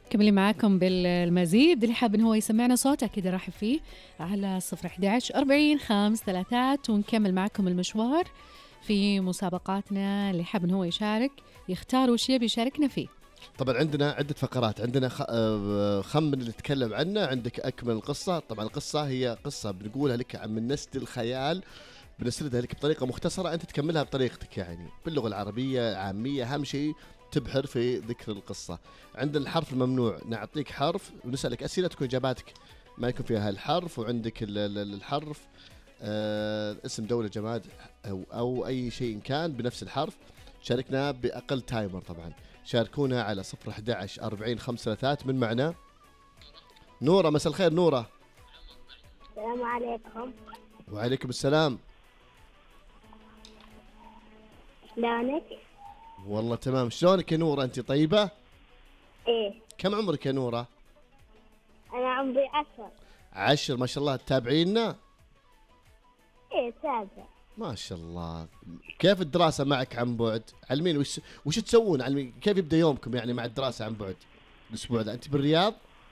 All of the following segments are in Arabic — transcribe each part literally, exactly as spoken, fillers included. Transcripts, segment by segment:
كملي معاكم بالمزيد. اللي حاب إن هو يسمعنا صوته كده راح فيه على صفر إحدى عشر أربعين خمس ثلاثات، ونكمل معاكم المشوار في مسابقاتنا. اللي حاب إن هو يشارك يختار وش يبي يشاركنا فيه. طبعا عندنا عدة فقرات. عندنا خ... آه، خمن اللي تكلم عنه، عندك أكمل القصة. طبعا القصة هي قصة بنقولها لك من نسج الخيال، بنسردها لك بطريقة مختصرة، أنت تكملها بطريقتك يعني باللغة العربية عامية. أهم شيء تبحر في ذكر القصة. عندنا الحرف الممنوع، نعطيك حرف ونسألك أسئلة تكون إجاباتك ما يكون فيها الحرف. وعندك ال- ال- الحرف آه اسم دولة جماد أو, أو أي شيء كان بنفس الحرف. شاركنا بأقل تايمر. طبعا شاركونا على صفر إحدى عشر أربعين خمسة ثلاثات. من معنا؟ نورة، مساء الخير نورة. السلام عليكم. وعليكم السلام. شلونك؟ والله تمام. شلونك يا نورة؟ أنت طيبة؟ ايه. كم عمرك يا نورة؟ انا عمري عشر. عشر، ما شاء الله. تتابعينا؟ ايه تابع. ما شاء الله. كيف الدراسة معك عن بعد؟ علمين وش وش تسوون؟ علمين كيف يبدأ يومكم يعني مع الدراسة عن بعد الأسبوع ذا؟ أنت بالرياض؟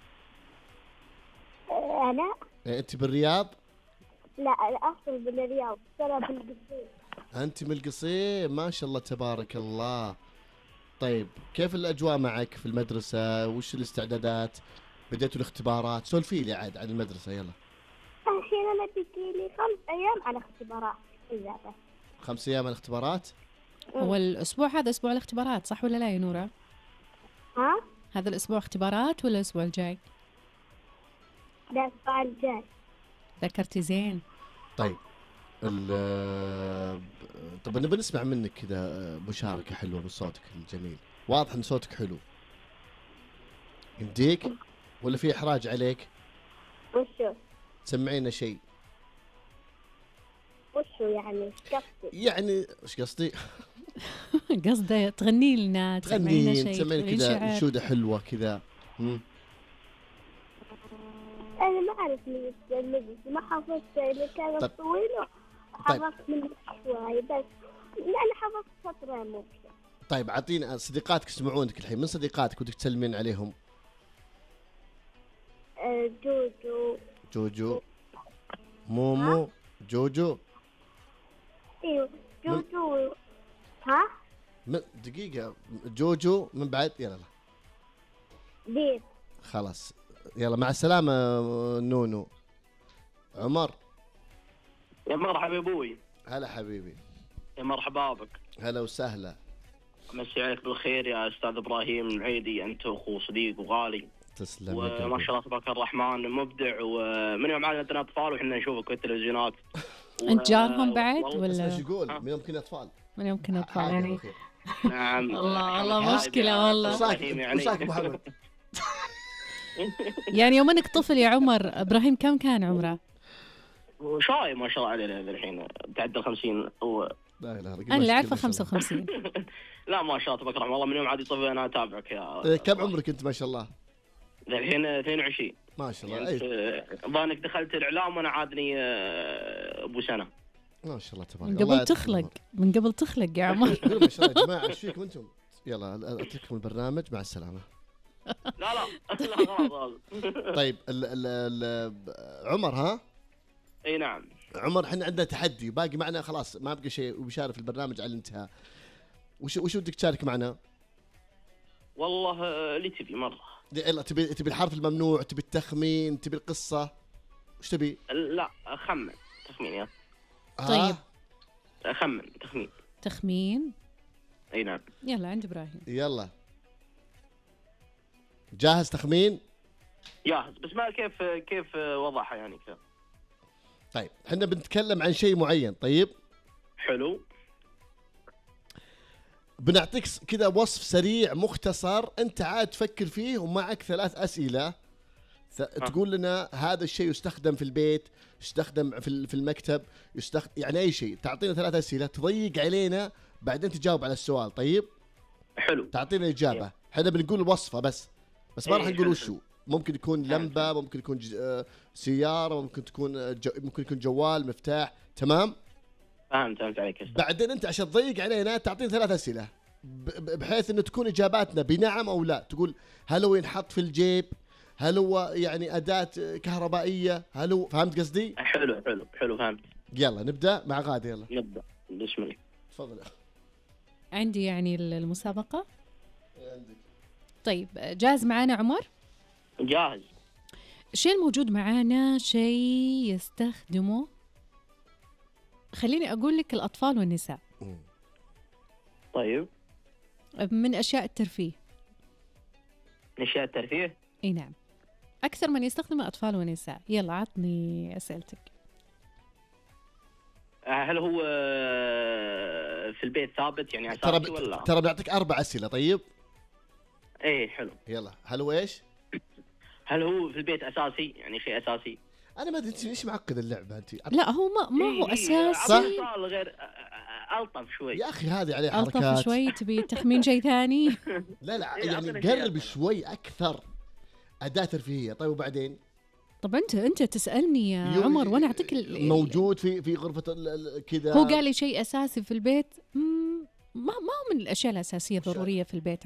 آه، انا إيه، أنت بالرياض؟ لا الاصل بالرياض، ترى بالقصير. أنت من القصيم، ما شاء الله تبارك الله. طيب كيف الأجواء معك في المدرسة؟ وش الاستعدادات؟ بديتوا الاختبارات؟ سولفي لي عاد عن المدرسة يلا. الحين انا تجي لي خمس ايام على اختبارات اجابه. خمس أيام الاختبارات؟ هو الأسبوع هذا أسبوع الاختبارات صح ولا لا يا نورة؟ ها؟ هذا الأسبوع اختبارات ولا الأسبوع الجاي؟ ده الاسبوع الجاي. ذكرتي زين. طيب ال- طب نبي نسمع منك كذا مشاركة حلوة بصوتك الجميل. واضح ان صوتك حلو. يمديك ولا في احراج عليك؟ وشو؟ سمعينا شيء. وشو يعني؟ قصدي يعني ايش قصدي؟ قصده تغني لنا، تسمعينا تغنين شيء، تسمعين تقولين كذا شعر. نشودة حلوة كذا. مم. انا ما اعرف من المدرسة، ما حفظت اللي كانت طيب. طويلة. طيب. حفظت منه شوي بس، يعني حفظت سطرين ممكن. طيب اعطينا صديقاتك يسمعونك الحين. من صديقاتك ودك تسلمين عليهم؟ آه، جوجو. جوجو، مومو، جوجو. ايوه جوجو. ها؟ من دقيقة، جوجو من بعد يلا. دير. خلاص يلا مع السلامة نونو. عمر. يا مرحبا يا ابوي. هلا حبيبي. يا مرحبا بك. هلا وسهلا. امسي عليك بالخير يا استاذ ابراهيم العيدي، انت اخو صديق وغالي. تسلم. وما شاء الله تبارك الرحمن مبدع، ومن يوم عندنا اطفال وحنا نشوفك في التلفزيونات. و... أنت جارهم بعد والله ولا؟ بس ايش يقول؟ من يمكن اطفال. من يمكن أطفال حاجة يعني. أخير. نعم. الله الله مشكلة والله. وصاك يعني. وصاك محمد. يعني يوم انك طفل يا عمر، ابراهيم كم كان عمره؟ شايب ما شاء الله عليه الحين تعدى الخمسين و... لا لا انا اللي عارفه خمسة وخمسين. لا ما شاء الله تبارك الرحمن، والله من يوم عادي طفل انا اتابعك يا. إيه كم عمرك انت ما شاء الله؟ الحين اثنين وعشرين. ما شاء الله. يعني أي. ظانك دخلت الاعلام وانا عادني آه، ابو سنه. ما شاء الله تبارك من الله. قبل تخلق، من قبل تخلق يا عمر. قولوا ما شاء الله يا جماعة، ايش فيكم انتم؟ يلا اترككم البرنامج مع السلامة. لا لا لا غلط غلط. طيب ال ال ال عمر ها؟ اي نعم. عمر احنا عندنا تحدي باقي معنا خلاص، ما بقى شيء وبيشارك في البرنامج على الانتهاء. وش وش ودك تشارك معنا؟ والله آه، اللي تبي مره. يلا تبي تبي الحرف الممنوع، تبي التخمين، تبي القصة، وش تبي؟ لا خمن تخمين يا. طيب. خمن تخمين. تخمين. اي نعم. يلا عند ابراهيم. يلا جاهز تخمين؟ جاهز بس ما كيف كيف وضعها يعني كذا. طيب احنا بنتكلم عن شيء معين. طيب حلو. بنعطيك س- كذا وصف سريع مختصر، انت عاد تفكر فيه ومعك ثلاث اسئله. ث... تقول لنا هذا الشيء يستخدم في البيت، يستخدم في ال- في المكتب، يستخدم يعني اي شيء. تعطينا ثلاث اسئله تضيق علينا بعدين تجاوب على السؤال. طيب حلو. تعطينا اجابه. احنا بنقول وصفه بس بس ما إيه، راح نقول حلو. وشو. ممكن يكون لمبه، ممكن يكون ج... آه، سياره، ممكن تكون آه، ج... ممكن يكون جوال، مفتاح. تمام. فهمت فهمت عليك يا أستاذ. بعدين انت عشان تضيق علينا تعطينا ثلاث اسئله ب- بحيث انه تكون اجاباتنا بنعم او لا. تقول هل هو ينحط في الجيب، هل هو يعني اداة كهربائية، هل هو، فهمت قصدي؟ حلو حلو حلو فهمت. يلا نبدا مع غادة. يلا نبدا بسم الله. تفضل. عندي يعني المسابقة. عندك. طيب جاهز معانا عمر؟ جاهز. الشيء الموجود معانا شيء يستخدمه، خليني أقول لك الأطفال والنساء، طيب من أشياء الترفيه. اشياء الترفيه. اي نعم، أكثر من يستخدمه أطفال ونساء. يلا عطني أسئلتك. هل هو في البيت ثابت يعني ترى اساسي ولا؟ ترى بنعطيك اربع اسئله. طيب ايه حلو. يلا، هل هو ايش؟ هل هو في البيت اساسي يعني شيء اساسي؟ انا ما ادري انت ليش معقد اللعبه انت. لا هو ما, ما هو إيه أساسي. سؤال غير الطف شوي. يا اخي هذه عليه ألطف حركات. شوي، تبي تخمين شيء ثاني؟ لا لا إيه، يعني أعطينا شيء قرب أكثر. شوي اكثر. اداه ترفيهيه. طيب وبعدين؟ طب أنت أنت تسألني يا يو- عمر وأنا أعطيك ال- موجود في في غرفه ال- ال- كذا. هو قال لي شيء أساسي في البيت. مم، ما ما هو من الأشياء الأساسية ضرورية في البيت.